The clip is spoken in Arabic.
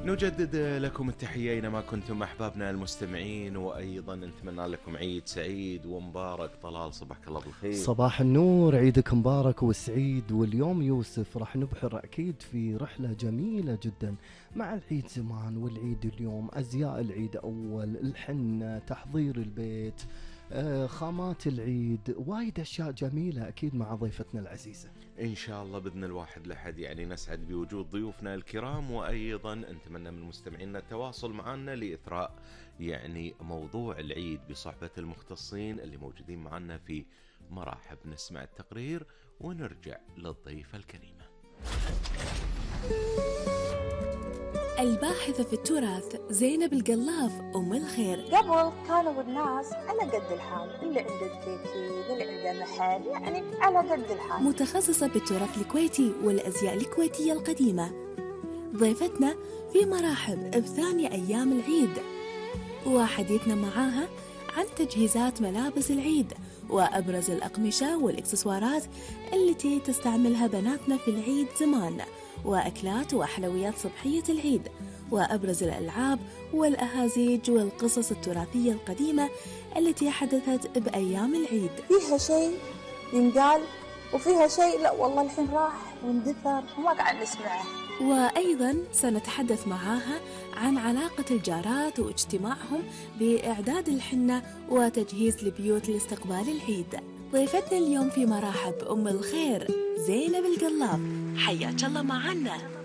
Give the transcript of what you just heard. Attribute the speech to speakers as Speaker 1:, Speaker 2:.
Speaker 1: نجدد لكم التحية أينما كنتم أحبابنا المستمعين، وأيضا نتمنى لكم عيد سعيد ومبارك. طلال صباحك الله بالخير.
Speaker 2: صباح النور، عيدك مبارك وسعيد. واليوم يوسف راح نبحر أكيد في رحلة جميلة جدا مع العيد زمان والعيد اليوم، أزياء العيد أول، الحنة، تحضير البيت، خامات العيد، وايد أشياء جميلة أكيد مع ضيفتنا العزيزة.
Speaker 1: إن شاء الله بإذن الواحد لحد يعني نسعد بوجود ضيوفنا الكرام، وأيضا نتمنى من مستمعينا التواصل معنا لإثراء يعني موضوع العيد بصحبة المختصين اللي موجودين معنا في مراحب. نسمع التقرير ونرجع للضيفة الكريمة.
Speaker 3: الباحثة في التراث زينب القلاف أم الخير.
Speaker 4: قبل كانوا الناس على قد الحال، اللي عنده البيتي واللي عنده محل، يعني على قد الحال.
Speaker 3: متخصصة بالتراث الكويتي والأزياء الكويتية القديمة. ضيفتنا في مراحب بثاني أيام العيد، وحديثنا معاها عن تجهيزات ملابس العيد وأبرز الأقمشة والإكسسوارات التي تستعملها بناتنا في العيد زمان، وأكلات وحلويات صبحية العيد، وأبرز الألعاب والأهازيج والقصص التراثية القديمة التي حدثت بأيام العيد.
Speaker 4: فيها شيء ينقال وفيها شيء لا والله الحين راح واندثر وما قاعد نسمعه.
Speaker 3: وأيضا سنتحدث معاها عن علاقة الجارات واجتماعهم بإعداد الحنة وتجهيز البيوت لاستقبال العيد. ضيفتنا اليوم في مراحب أم الخير زينب القلاف، حياك الله معنا.